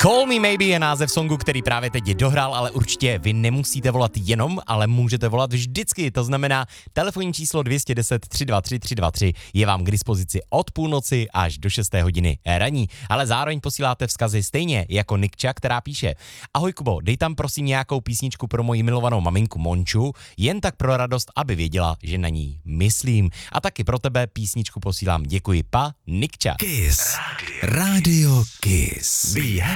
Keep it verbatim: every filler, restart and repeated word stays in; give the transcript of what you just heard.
Call Me Maybe je název songu, který právě teď dohrál, ale určitě vy nemusíte volat jenom, ale můžete volat vždycky. To znamená, telefonní číslo dvě jedna nula tři dva tři tři dva tři je vám k dispozici od půlnoci až do šesté hodiny raní, ale zároveň posíláte vzkazy stejně jako Nikča, která píše: Ahoj Kubo, dej tam prosím nějakou písničku pro moji milovanou maminku Monču, jen tak pro radost, aby věděla, že na ní myslím. A taky pro tebe písničku posílám. Děkuji, pa, Nikča. Kiss. Radio Kiss. Be